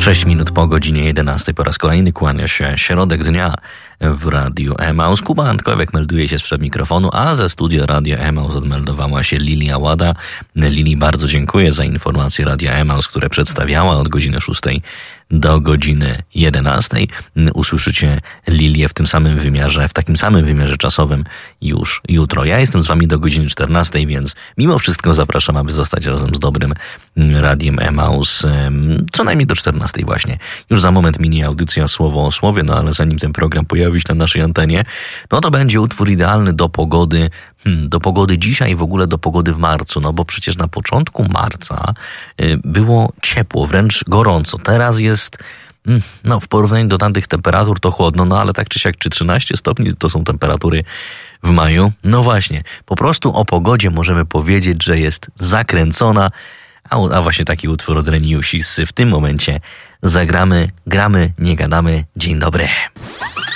6 minut po godzinie 11 po raz kolejny kłania się środek dnia w Radiu Emaus. Kuba Antkowiak melduje się sprzed mikrofonu, a ze studia Radia Emaus odmeldowała się Lilia Łada. Lili, bardzo dziękuję za informacje Radia Emaus, które przedstawiała od godziny 6 do godziny 11. Usłyszycie Lilię w takim samym wymiarze czasowym już jutro. Ja jestem z wami do godziny 14, więc mimo wszystko zapraszam, aby zostać razem z dobrym Radiem Emaus co najmniej do 14 właśnie. Już za moment minie audycja Słowo o Słowie, no ale zanim ten program pojawi się na naszej antenie, no to będzie utwór idealny do pogody, dzisiaj, w ogóle do pogody w marcu, no bo przecież na początku marca było ciepło, wręcz gorąco. Teraz jest, w porównaniu do tamtych temperatur to chłodno, no ale tak czy siak, czy 13 stopni to są temperatury w maju? No właśnie, po prostu o pogodzie możemy powiedzieć, że jest zakręcona, a właśnie taki utwór od Reniusisy w tym momencie zagramy, gramy, nie gadamy. Dzień dobry.